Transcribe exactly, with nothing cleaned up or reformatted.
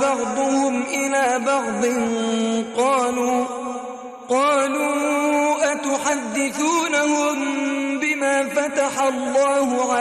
بعضهم إلى بعض قالوا قالوا أتحدثونهم بما فتح الله عليكم